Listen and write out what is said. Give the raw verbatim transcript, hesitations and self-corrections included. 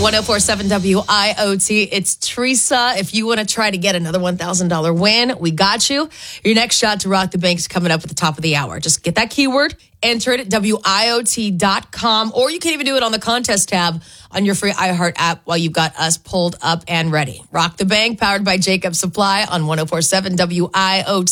one oh four seven W I O T. It's Teresa. If you want to try to get another one thousand dollars win, we got you. Your next shot to rock the bank is coming up at the top of the hour. Just get that keyword, enter it at W I O T dot com, or you can even do it on the contest tab on your free iHeart app while you've got us pulled up and ready. Rock the bank, powered by Jacob Supply on one oh four seven W I O T.